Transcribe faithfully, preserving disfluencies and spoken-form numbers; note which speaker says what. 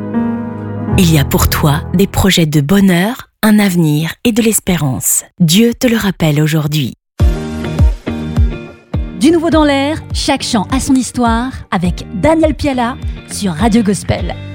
Speaker 1: Il y a pour toi des projets de bonheur, un avenir et de l'espérance. Dieu te le rappelle aujourd'hui.
Speaker 2: Du nouveau dans l'air, chaque chant a son histoire avec Daniel Piala sur Radio Gospel.